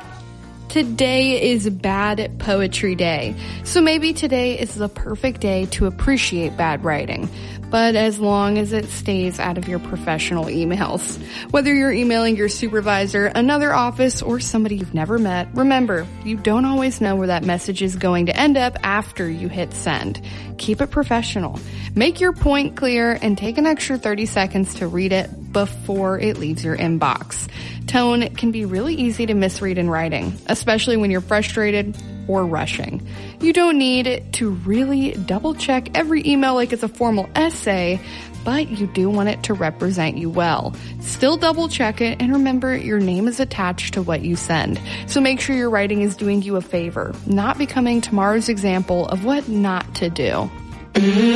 Today is Bad Poetry Day, so maybe today is the perfect day to appreciate bad writing, but as long as it stays out of your professional emails. Whether you're emailing your supervisor, another office, or somebody you've never met, remember, you don't always know where that message is going to end up after you hit send. Keep it professional. Make your point clear and take an extra 30 seconds to read it before it leaves your inbox. Tone can be really easy to misread in writing, especially when you're frustrated or rushing. You don't need to really double check every email like it's a formal essay, but you do want it to represent you well. Still double check it, and remember your name is attached to what you send. So make sure your writing is doing you a favor, not becoming tomorrow's example of what not to do.